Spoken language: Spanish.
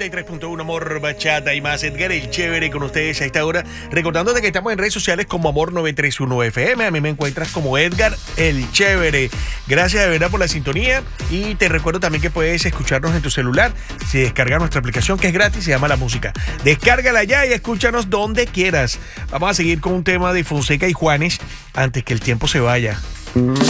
93.1 Amor, Bachata y más. Edgar el Chévere con ustedes a esta hora. Recordándote que estamos en redes sociales como Amor 931 FM. A mí me encuentras como Edgar el Chévere. Gracias de verdad por la sintonía. Y te recuerdo también que puedes escucharnos en tu celular si descargas nuestra aplicación que es gratis, se llama La Música. Descárgala ya y escúchanos donde quieras. Vamos a seguir con un tema de Fonseca y Juanes antes que el tiempo se vaya.